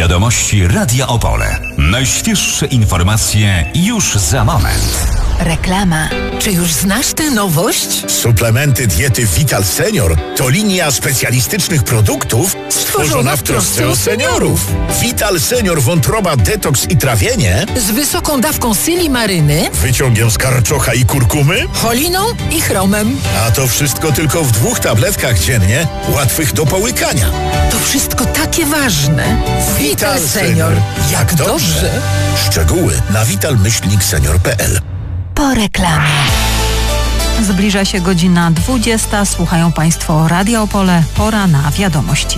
Wiadomości Radia Opole. Najświeższe informacje już za moment. Reklama. Czy już znasz tę nowość? Suplementy diety Vital Senior to linia specjalistycznych produktów stworzona w trosce o seniorów. Vital Senior wątroba, detoks i trawienie z wysoką dawką silimaryny, wyciągiem z karczocha i kurkumy, choliną i chromem. A to wszystko tylko w 2 tabletkach dziennie, łatwych do połykania. To wszystko takie ważne. Vital Senior. Jak dobrze. Szczegóły na vital-senior.pl. Po reklamie. Zbliża się godzina 20. Słuchają Państwo Radia Opole. Pora na wiadomości.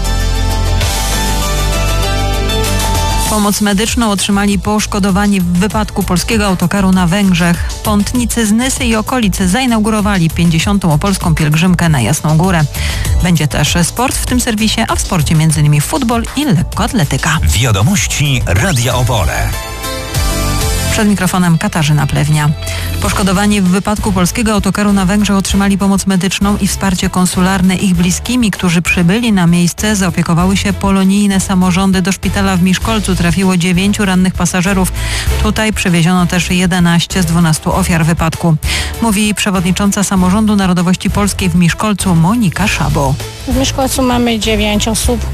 Pomoc medyczną otrzymali poszkodowani w wypadku polskiego autokaru na Węgrzech. Pątnicy z Nysy i okolicy zainaugurowali 50. opolską pielgrzymkę na Jasną Górę. Będzie też sport w tym serwisie, a w sporcie m.in. futbol i lekkoatletyka. Wiadomości Radia Opole. Przed mikrofonem Katarzyna Plewnia. Poszkodowani w wypadku polskiego autokaru na Węgrzech otrzymali pomoc medyczną i wsparcie konsularne. Ich bliskimi, którzy przybyli na miejsce, zaopiekowały się polonijne samorządy. Do szpitala w Miszkolcu trafiło 9 rannych pasażerów. Tutaj przewieziono też 11 z 12 ofiar wypadku. Mówi przewodnicząca Samorządu Narodowości Polskiej w Miszkolcu Monika Szabo. W Miszkolcu mamy 9 osób,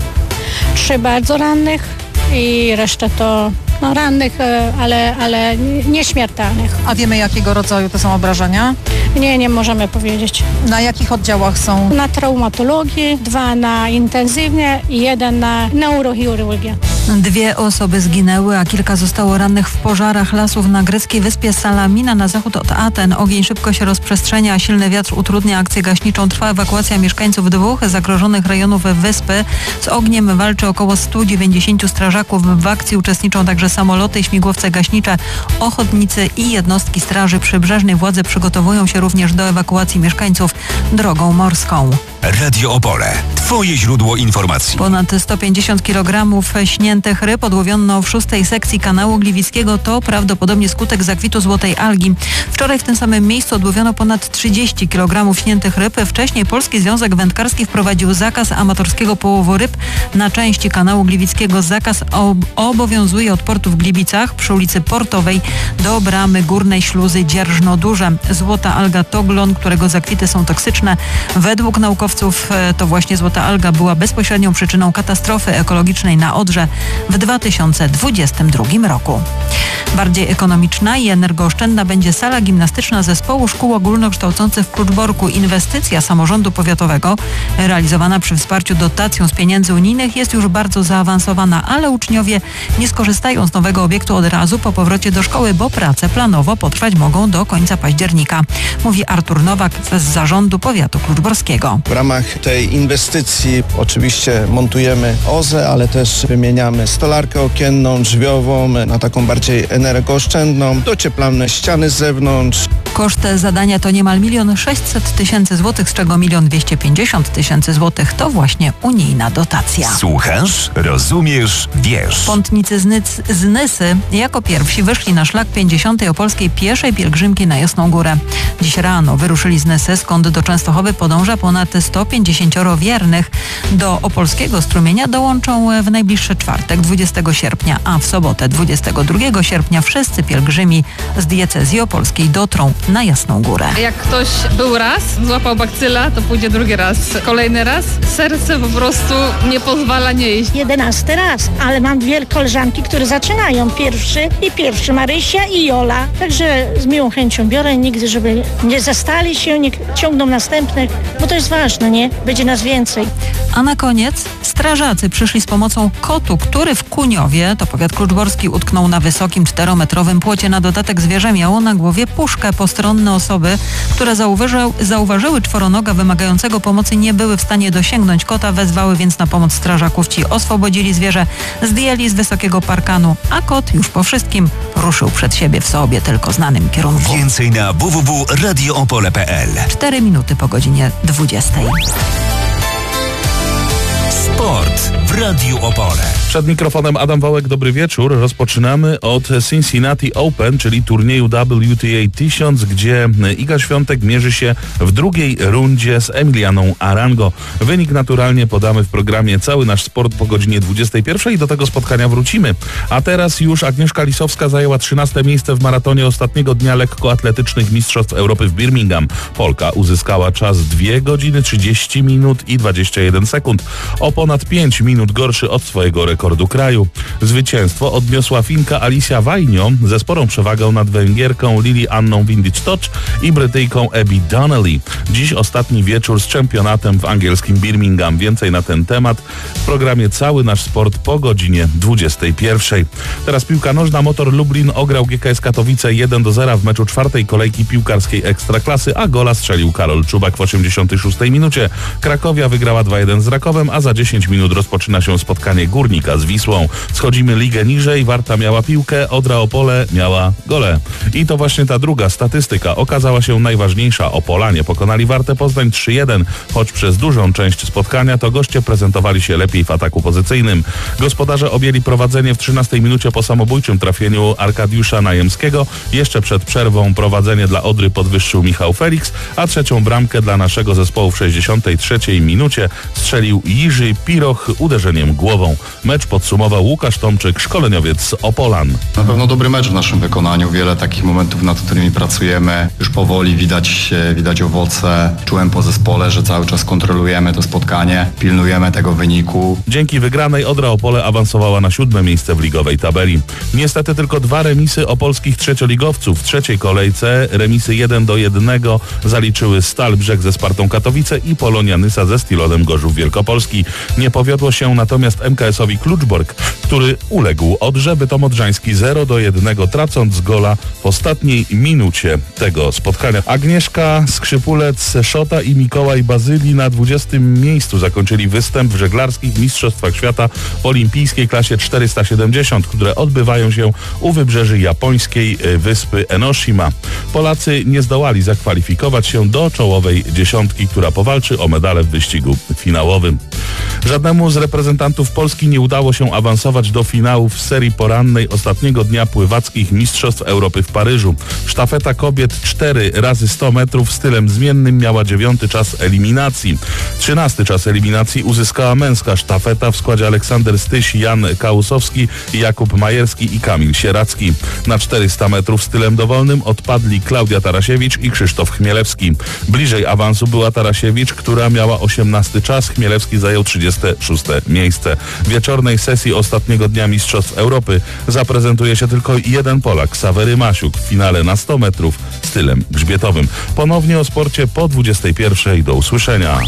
3 bardzo rannych i resztę to rannych, ale nieśmiertelnych. A wiemy, jakiego rodzaju to są obrażenia? Nie możemy powiedzieć. Na jakich oddziałach są? Na traumatologii, 2 na intensywnie i 1 na neurochirurgię. 2 osoby zginęły, a kilka zostało rannych w pożarach lasów na greckiej wyspie Salamina na zachód od Aten. Ogień szybko się rozprzestrzenia, a silny wiatr utrudnia akcję gaśniczą. Trwa ewakuacja mieszkańców 2 zagrożonych rejonów wyspy. Z ogniem walczy około 190 strażaków. W akcji uczestniczą także samoloty i śmigłowce gaśnicze. Ochotnicy i jednostki Straży Przybrzeżnej. Władze przygotowują się również do ewakuacji mieszkańców drogą morską. Radio Opole. Twoje źródło informacji. Ponad 150 kg śniętych ryb odłowiono w 6. sekcji kanału Gliwickiego. To prawdopodobnie skutek zakwitu złotej algi. Wczoraj w tym samym miejscu odłowiono ponad 30 kg śniętych ryb. Wcześniej Polski Związek Wędkarski wprowadził zakaz amatorskiego połowu ryb na części kanału Gliwickiego. Zakaz obowiązuje od portu w Gliwicach przy ulicy Portowej do bramy górnej śluzy Dzierżno-Duże. Złota alga to glon, którego zakwity są toksyczne. Według naukowców to właśnie złota alga była bezpośrednią przyczyną katastrofy ekologicznej na Odrze w 2022 roku. Bardziej ekonomiczna i energooszczędna będzie sala gimnastyczna Zespołu Szkół Ogólnokształcących w Kluczborku. Inwestycja samorządu powiatowego realizowana przy wsparciu dotacją z pieniędzy unijnych jest już bardzo zaawansowana, ale uczniowie nie skorzystają z nowego obiektu od razu po powrocie do szkoły, bo prace planowo potrwać mogą do końca października, mówi Artur Nowak z zarządu powiatu kluczborskiego. W ramach tej inwestycji oczywiście montujemy OZE, ale też wymieniamy stolarkę okienną, drzwiową na taką bardziej energooszczędną, docieplamy ściany z zewnątrz. Koszt zadania to niemal 1 600 000 złotych, z czego 1 250 000 złotych to właśnie unijna dotacja. Słuchasz, rozumiesz, wiesz. Pątnicy z Nysy jako pierwsi wyszli na szlak 50. opolskiej pieszej pielgrzymki na Jasną Górę. Dziś rano wyruszyli z Nysy, skąd do Częstochowy podąża ponad 150 wiernych. Do opolskiego strumienia dołączą w najbliższy czwartek, 20 sierpnia, a w sobotę, 22 sierpnia wszyscy pielgrzymi z diecezji opolskiej dotrą na Jasną Górę. Jak ktoś był raz, złapał bakcyla, to pójdzie drugi raz. Kolejny raz serce po prostu nie pozwala nie iść. 11 raz, ale mam 2 koleżanki, które zaczynają. Pierwszy Marysia i Jola. Także z miłą chęcią biorę, nigdy, żeby nie zastali się, nie ciągną następnych, bo to jest ważne, nie? Będzie nas więcej. A na koniec strażacy przyszli z pomocą kotu, który w Kuniowie, to powiat kluczborski, utknął na wysokim 4-metrowym płocie. Na dodatek zwierzę miało na głowie puszkę. Postronne osoby, które zauważyły czworonoga wymagającego pomocy, nie były w stanie dosięgnąć kota, wezwały więc na pomoc strażaków. Ci oswobodzili zwierzę, zdjęli z wysokiego parkanu, a kot już po wszystkim ruszył przed siebie w sobie tylko znanym kierunku. Więcej na www.radioopole.pl. 4 minuty po godzinie 20. Sport w Radiu Opole. Przed mikrofonem Adam Wałek, dobry wieczór. Rozpoczynamy od Cincinnati Open, czyli turnieju WTA 1000, gdzie Iga Świątek mierzy się w drugiej rundzie z Emilianą Arango. Wynik naturalnie podamy w programie Cały Nasz Sport po godzinie 21 i do tego spotkania wrócimy. A teraz już Agnieszka Lisowska zajęła 13. miejsce w maratonie ostatniego dnia lekkoatletycznych Mistrzostw Europy w Birmingham. Polka uzyskała czas 2 godziny 30 minut i 21 sekund. O ponad 5 minut gorszy od swojego rekordu kraju. Zwycięstwo odniosła Finka Alicia Wajnio ze sporą przewagą nad Węgierką Lili Anną Windic-Tocz i Brytyjką Abby Donnelly. Dziś ostatni wieczór z czempionatem w angielskim Birmingham. Więcej na ten temat w programie Cały Nasz Sport po godzinie 21. Teraz piłka nożna. Motor Lublin ograł GKS Katowice 1-0 w meczu 4. kolejki piłkarskiej Ekstraklasy, a gola strzelił Karol Czubak w 86 minucie. Krakowia wygrała 2-1 z Rakowem, a za 10 minut rozpoczyna się spotkanie Górnika z Wisłą. Schodzimy ligę niżej, Warta miała piłkę, Odra Opole miała gole. I to właśnie ta druga statystyka okazała się najważniejsza. Opolanie pokonali Wartę Poznań 3-1, choć przez dużą część spotkania to goście prezentowali się lepiej w ataku pozycyjnym. Gospodarze objęli prowadzenie w 13 minucie po samobójczym trafieniu Arkadiusza Najemskiego. Jeszcze przed przerwą prowadzenie dla Odry podwyższył Michał Felix, a trzecią bramkę dla naszego zespołu w 63 minucie strzelił Jiří Piroch uderzeniem głową. Mecz podsumował Łukasz Tomczyk, szkoleniowiec Opolan. Na pewno dobry mecz w naszym wykonaniu. Wiele takich momentów, nad którymi pracujemy. Już powoli widać owoce. Czułem po zespole, że cały czas kontrolujemy to spotkanie, pilnujemy tego wyniku. Dzięki wygranej Odra Opole awansowała na 7. miejsce w ligowej tabeli. Niestety tylko 2 remisy opolskich trzecioligowców. W trzeciej kolejce remisy 1-1 zaliczyły Stal Brzeg ze Spartą Katowice i Polonia Nysa ze Stilolem Gorzów Wielkopolski. Nie powiodło się natomiast MKS-owi Kluczbork, który uległ Odrze. Bytom Odrzański 0-1, tracąc gola w ostatniej minucie tego spotkania. Agnieszka Skrzypulec, Szota i Mikołaj Bazyli na 20. miejscu zakończyli występ w żeglarskich Mistrzostwach Świata w olimpijskiej klasie 470, które odbywają się u wybrzeży japońskiej wyspy Enoshima. Polacy nie zdołali zakwalifikować się do czołowej dziesiątki, która powalczy o medale w wyścigu finałowym. Żadnemu z reprezentantów Polski nie udało się awansować do finału w serii porannej ostatniego dnia pływackich Mistrzostw Europy w Paryżu. Sztafeta kobiet 4 razy 100 metrów stylem zmiennym miała 9. czas eliminacji. 13. czas eliminacji uzyskała męska sztafeta w składzie Aleksander Styś, Jan Kałusowski, Jakub Majerski i Kamil Sieracki. Na 400 metrów stylem dowolnym odpadli Klaudia Tarasiewicz i Krzysztof Chmielewski. Bliżej awansu była Tarasiewicz, która miała 18. czas, Chmielewski zajął 36. miejsce. W wieczornej sesji ostatniego dnia Mistrzostw Europy zaprezentuje się tylko jeden Polak, Sawery Masiuk, w finale na 100 metrów stylem grzbietowym. Ponownie o sporcie po 21. Do usłyszenia.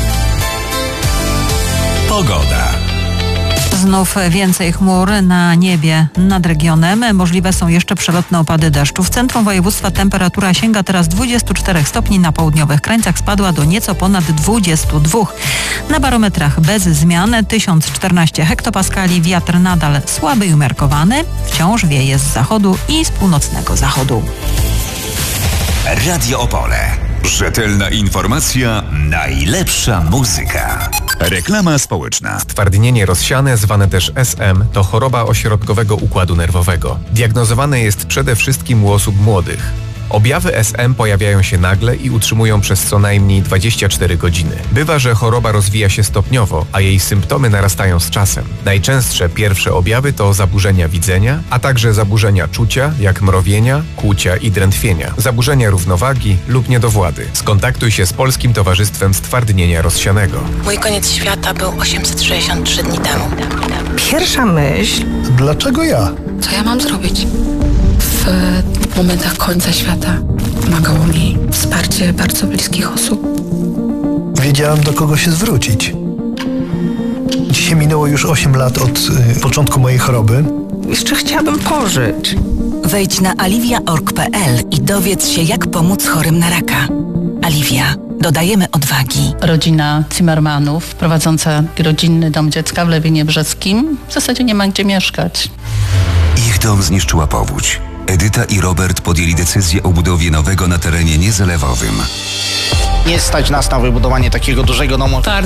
Pogoda. Znów więcej chmur na niebie nad regionem. Możliwe są jeszcze przelotne opady deszczu. W centrum województwa temperatura sięga teraz 24 stopni. Na południowych krańcach spadła do nieco ponad 22. Na barometrach bez zmian 1014 hektopaskali. Wiatr nadal słaby i umiarkowany. Wciąż wieje z zachodu i z północnego zachodu. Radio Opole. Rzetelna informacja, najlepsza muzyka. Reklama społeczna. Stwardnienie rozsiane, zwane też SM, to choroba ośrodkowego układu nerwowego. Diagnozowane jest przede wszystkim u osób młodych. Objawy SM pojawiają się nagle i utrzymują przez co najmniej 24 godziny. Bywa, że choroba rozwija się stopniowo, a jej symptomy narastają z czasem. Najczęstsze pierwsze objawy to zaburzenia widzenia, a także zaburzenia czucia, jak mrowienia, kłucia i drętwienia, zaburzenia równowagi lub niedowłady. Skontaktuj się z Polskim Towarzystwem Stwardnienia Rozsianego. Mój koniec świata był 863 dni temu. Pierwsza myśl. Dlaczego ja? Co ja mam zrobić? W momentach końca świata pomagało mi wsparcie bardzo bliskich osób. Wiedziałem, do kogo się zwrócić. Dzisiaj minęło już 8 lat od początku mojej choroby. Jeszcze chciałabym pożyć. Wejdź na aliwia.org.pl i dowiedz się, jak pomóc chorym na raka. Aliwia. Dodajemy odwagi. Rodzina Zimmermanów, prowadząca rodzinny dom dziecka w Lewinie Brzeskim, w zasadzie nie ma gdzie mieszkać. Ich dom zniszczyła powódź. Edyta i Robert podjęli decyzję o budowie nowego na terenie niezalewowym. Nie stać nas na wybudowanie takiego dużego domu. Bardzo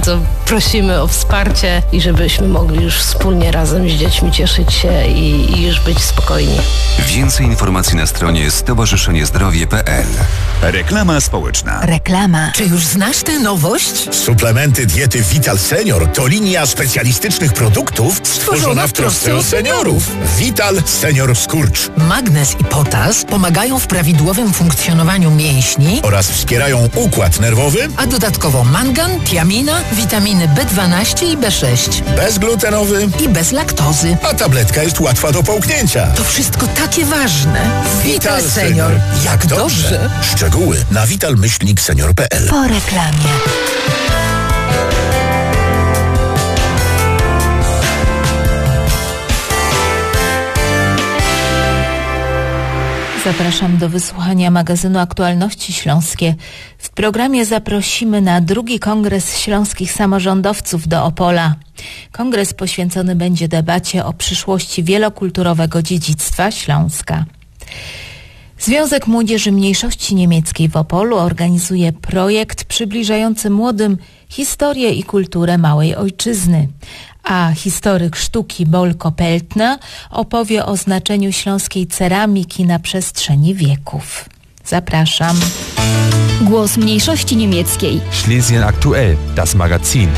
prosimy o wsparcie i żebyśmy mogli już wspólnie razem z dziećmi cieszyć się i już być spokojni. Więcej informacji na stronie stowarzyszeniezdrowie.pl. Reklama społeczna. Reklama. Czy już znasz tę nowość? Suplementy diety Vital Senior to linia specjalistycznych produktów stworzona w trosce o seniorów. Vital Senior Skurcz. Magnez i potas pomagają w prawidłowym funkcjonowaniu mięśni oraz wspierają układ nerwowy, a dodatkowo mangan, tiamina, witaminy B12 i B6. Bezglutenowy i bez laktozy. A tabletka jest łatwa do połknięcia. To wszystko takie ważne. Vital Senior. Jak dobrze. Szczegóły na vital-senior.pl. Po reklamie. Zapraszam do wysłuchania magazynu Aktualności Śląskie. W programie zaprosimy na drugi Kongres Śląskich Samorządowców do Opola. Kongres poświęcony będzie debacie o przyszłości wielokulturowego dziedzictwa Śląska. Związek Młodzieży Mniejszości Niemieckiej w Opolu organizuje projekt przybliżający młodym historię i kulturę małej ojczyzny. A historyk sztuki Bolko Peltner opowie o znaczeniu śląskiej ceramiki na przestrzeni wieków. Zapraszam. Głos mniejszości niemieckiej. Schlesien aktuell, das Magazin.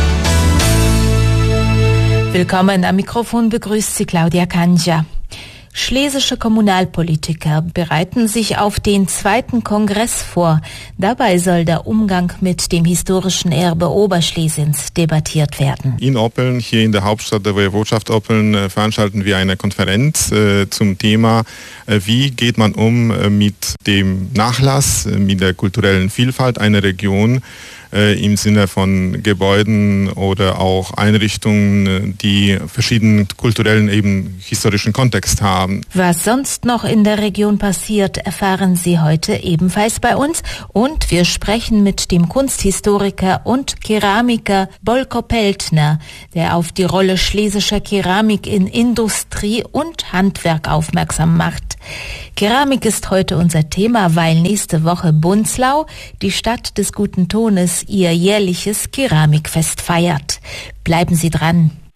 Willkommen am Mikrofon begrüßt Sie Claudia Kandia. Schlesische Kommunalpolitiker bereiten sich auf den zweiten Kongress vor. Dabei soll der Umgang mit dem historischen Erbe Oberschlesiens debattiert werden. In Oppeln, hier in der Hauptstadt der Woiwodschaft Oppeln, veranstalten wir eine Konferenz zum Thema, wie geht man um mit dem Nachlass, mit der kulturellen Vielfalt einer Region, im Sinne von Gebäuden oder auch Einrichtungen, die verschiedenen kulturellen, eben historischen Kontext haben. Was sonst noch in der Region passiert, erfahren Sie heute ebenfalls bei uns. Und wir sprechen mit dem Kunsthistoriker und Keramiker Bolko Peltner, der auf die Rolle schlesischer Keramik in Industrie und Handwerk aufmerksam macht. Keramik ist heute unser Thema, weil nächste Woche Bunzlau, die Stadt des guten Tones, ihr jährliches Keramikfest feiert. Bleiben Sie dran.